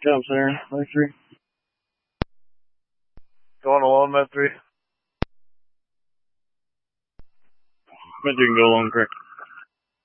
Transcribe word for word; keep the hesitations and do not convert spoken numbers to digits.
Jump center, Med three. Going alone, Med three. Med three can go alone, correct.